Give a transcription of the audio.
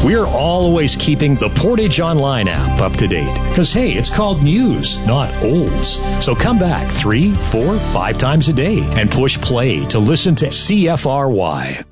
We're always keeping the Portage Online app up to date. Because, hey, it's called news, not olds. So come back 3, 4, 5 times a day and push play to listen to CFRY.